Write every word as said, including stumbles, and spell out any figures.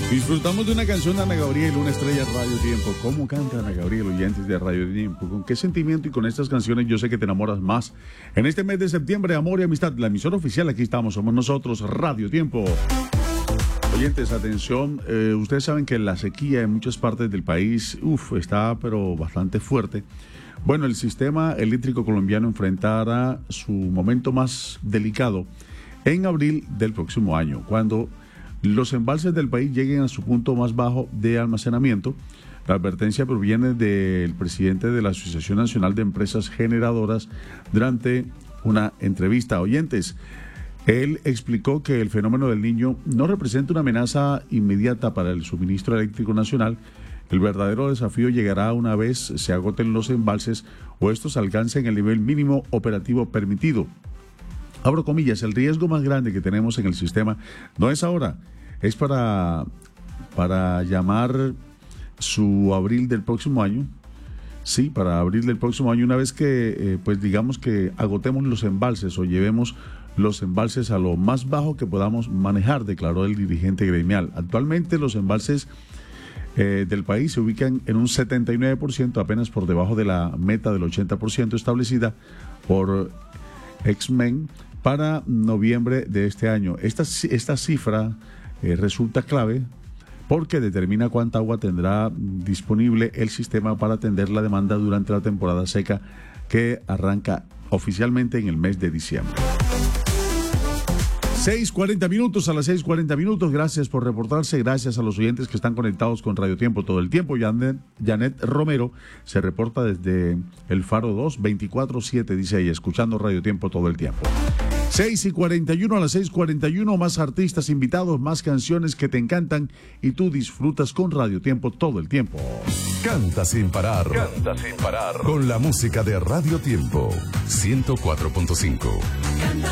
Disfrutamos de una canción de Ana Gabriel, una estrella Radio Tiempo. ¿Cómo canta Ana Gabriel, oyentes de Radio Tiempo? ¿Con qué sentimiento y con estas canciones yo sé que te enamoras más? En este mes de septiembre, amor y amistad, la emisora oficial, aquí estamos, somos nosotros, Radio Tiempo. Oyentes, atención, eh, ustedes saben que la sequía en muchas partes del país, uff, está pero bastante fuerte. Bueno, el sistema eléctrico colombiano enfrentará su momento más delicado en abril del próximo año, cuando los embalses del país lleguen a su punto más bajo de almacenamiento. La advertencia proviene del presidente de la Asociación Nacional de Empresas Generadoras durante una entrevista a oyentes. Él explicó que el fenómeno del Niño no representa una amenaza inmediata para el suministro eléctrico nacional. El verdadero desafío llegará una vez se agoten los embalses o estos alcancen el nivel mínimo operativo permitido. Abro comillas, el riesgo más grande que tenemos en el sistema no es ahora, es para, para llamar su abril del próximo año. Sí, para abril del próximo año, una vez que, eh, pues digamos que agotemos los embalses o llevemos los embalses a lo más bajo que podamos manejar, declaró el dirigente gremial. Actualmente los embalses eh, del país se ubican en un setenta y nueve por ciento, apenas por debajo de la meta del ochenta por ciento establecida por Exmen para noviembre de este año. Esta, esta cifra eh, resulta clave porque determina cuánta agua tendrá disponible el sistema para atender la demanda durante la temporada seca que arranca oficialmente en el mes de diciembre. seis cuarenta minutos, a las seis cuarenta minutos, gracias por reportarse, gracias a los oyentes que están conectados con Radio Tiempo todo el tiempo. Janet, Janet Romero se reporta desde el Faro dos, veinticuatro siete, dice ahí, escuchando Radio Tiempo todo el tiempo. seis y cuarenta y uno, a las seis cuarenta y uno, más artistas invitados, más canciones que te encantan y tú disfrutas con Radio Tiempo todo el tiempo. Canta sin parar. Canta sin parar. Con la música de Radio Tiempo, ciento cuatro punto cinco. Canta